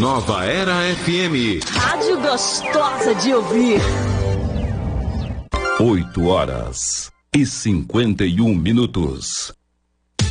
Nova Era FM. Rádio gostosa de ouvir. 8h51.